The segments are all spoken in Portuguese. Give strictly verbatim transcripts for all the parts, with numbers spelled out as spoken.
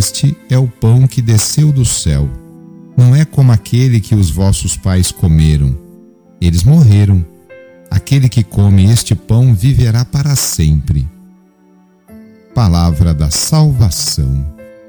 Este é o pão que desceu do céu. Não é como aquele que os vossos pais comeram. Eles morreram. Aquele que come este pão viverá para sempre. Palavra da salvação.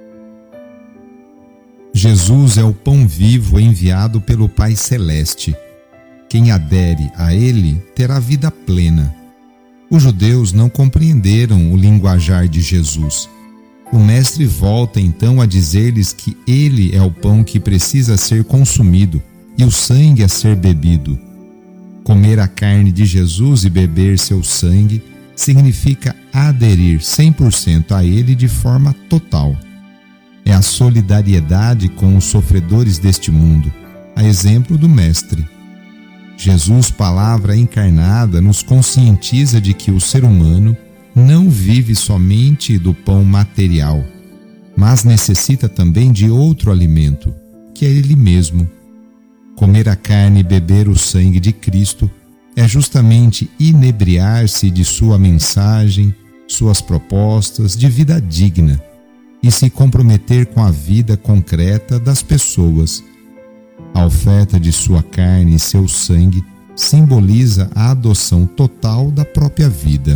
Jesus é o pão vivo enviado pelo Pai Celeste. Quem adere a ele terá vida plena. Os judeus não compreenderam o linguajar de Jesus. O Mestre volta então a dizer-lhes que ele é o pão que precisa ser consumido e o sangue a ser bebido. Comer a carne de Jesus e beber seu sangue significa aderir cem por cento a ele de forma total. É a solidariedade com os sofredores deste mundo, a exemplo do Mestre. Jesus, palavra encarnada, nos conscientiza de que o ser humano não vive somente do pão material, mas necessita também de outro alimento, que é ele mesmo. Comer a carne e beber o sangue de Cristo é justamente inebriar-se de sua mensagem, suas propostas de vida digna e se comprometer com a vida concreta das pessoas. A oferta de sua carne e seu sangue simboliza a adoção total da própria vida.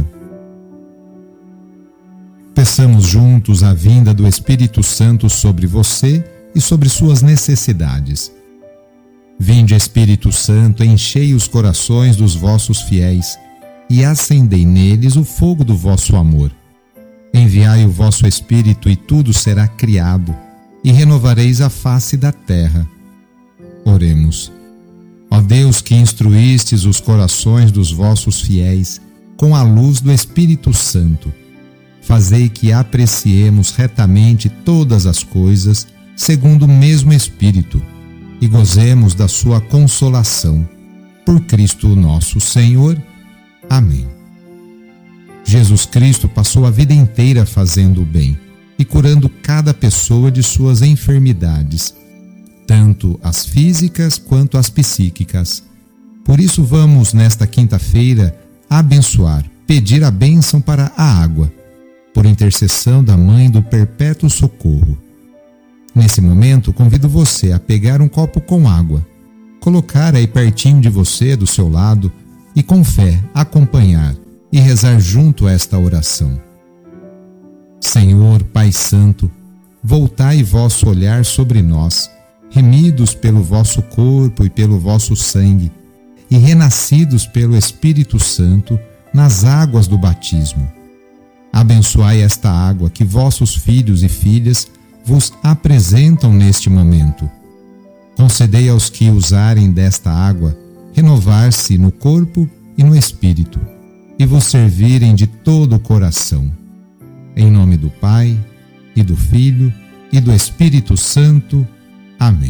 Peçamos juntos a vinda do Espírito Santo sobre você e sobre suas necessidades. Vinde, Espírito Santo, enchei os corações dos vossos fiéis e acendei neles o fogo do vosso amor. Enviai o vosso Espírito e tudo será criado, e renovareis a face da terra. Oremos. Ó Deus, que instruístes os corações dos vossos fiéis com a luz do Espírito Santo, fazei que apreciemos retamente todas as coisas segundo o mesmo Espírito e gozemos da sua consolação. Por Cristo nosso Senhor. Amém. Jesus Cristo passou a vida inteira fazendo o bem e curando cada pessoa de suas enfermidades, tanto as físicas quanto as psíquicas. Por isso vamos, nesta quinta-feira, abençoar, pedir a bênção para a água, por intercessão da Mãe do Perpétuo Socorro. Nesse momento, convido você a pegar um copo com água, colocar aí pertinho de você, do seu lado, e com fé acompanhar e rezar junto a esta oração. Senhor, Pai Santo, voltai vosso olhar sobre nós, remidos pelo vosso corpo e pelo vosso sangue, e renascidos pelo Espírito Santo nas águas do batismo. Abençoai esta água que vossos filhos e filhas vos apresentam neste momento. Concedei aos que usarem desta água renovar-se no corpo e no espírito, e vos servirem de todo o coração. Em nome do Pai, e do Filho, e do Espírito Santo. Amém.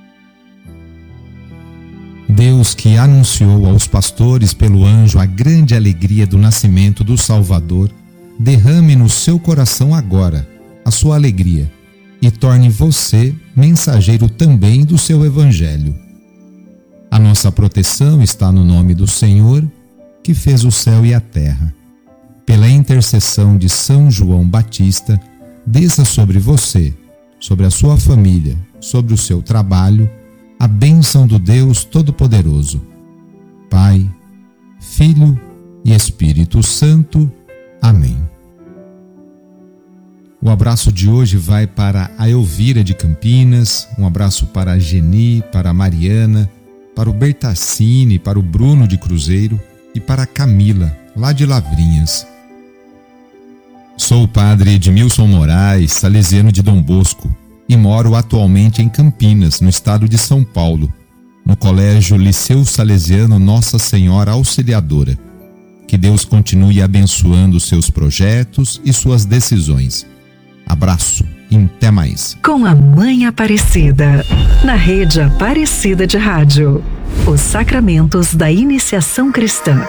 Deus, que anunciou aos pastores pelo anjo a grande alegria do nascimento do Salvador, derrame no seu coração agora a sua alegria e torne você mensageiro também do seu Evangelho. A nossa proteção está no nome do Senhor, que fez o céu e a terra. Pela intercessão de São João Batista, desça sobre você, sobre a sua família, sobre o seu trabalho, a bênção do Deus Todo-Poderoso, Pai, Filho e Espírito Santo. Amém. O abraço de hoje vai para a Elvira de Campinas, um abraço para a Geni, para a Mariana, para o Bertassini, para o Bruno de Cruzeiro e para a Camila, lá de Lavrinhas. Sou o padre Edmilson Moraes, salesiano de Dom Bosco, e moro atualmente em Campinas, no estado de São Paulo, no Colégio Liceu Salesiano Nossa Senhora Auxiliadora. Que Deus continue abençoando seus projetos e suas decisões. Abraço e até mais. Com a Mãe Aparecida, na Rede Aparecida de Rádio. Os Sacramentos da Iniciação Cristã.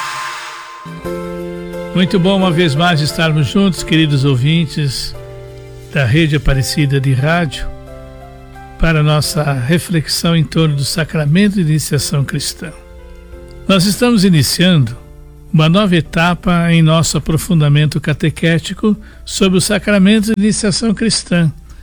Muito bom uma vez mais estarmos juntos, queridos ouvintes da Rede Aparecida de Rádio, para a nossa reflexão em torno do Sacramento de Iniciação Cristã. Nós estamos iniciando uma nova etapa em nosso aprofundamento catequético sobre os sacramentos de iniciação cristã,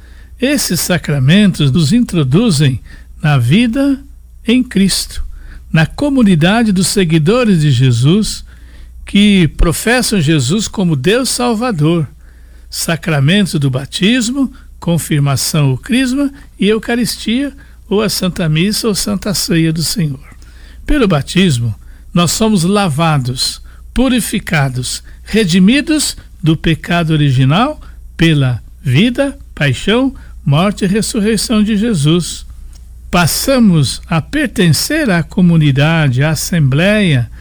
Esses sacramentos nos introduzem na vida em Cristo, na comunidade dos seguidores de Jesus, que professam Jesus como Deus Salvador. Sacramentos do batismo, confirmação ou crisma e Eucaristia, ou a Santa Missa ou Santa Ceia do Senhor. Pelo batismo, nós somos lavados, purificados, redimidos do pecado original pela vida, paixão, morte e ressurreição de Jesus. Passamos a pertencer à comunidade, à assembleia